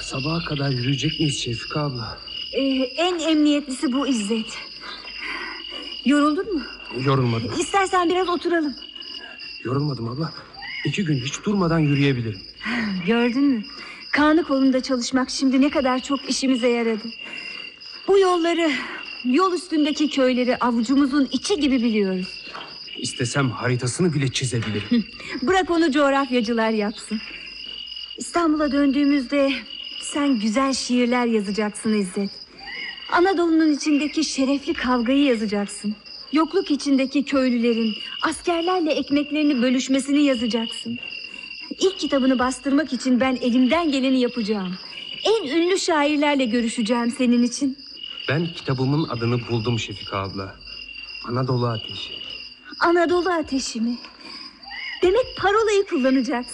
Sabaha kadar yürüyecek miyiz Şefika abla? En emniyetlisi bu İzzet. Yoruldun mu? Yorulmadım. İstersen biraz oturalım. Yorulmadım abla. 2 gün hiç durmadan yürüyebilirim. Gördün mü? Kanı kolunda çalışmak şimdi ne kadar çok işimize yaradı. Bu yolları, yol üstündeki köyleri avucumuzun içi gibi biliyoruz. İstesem haritasını bile çizebilirim. Bırak onu coğrafyacılar yapsın. İstanbul'a döndüğümüzde sen güzel şiirler yazacaksın İzzet. Anadolu'nun içindeki şerefli kavgayı yazacaksın. Yokluk içindeki köylülerin askerlerle ekmeklerini bölüşmesini yazacaksın. İlk kitabını bastırmak için ben elimden geleni yapacağım. En ünlü şairlerle görüşeceğim senin için. Ben kitabımın adını buldum Şefika abla. Anadolu Ateşi. Anadolu Ateşi mi? Demek parolayı kullanacaksın.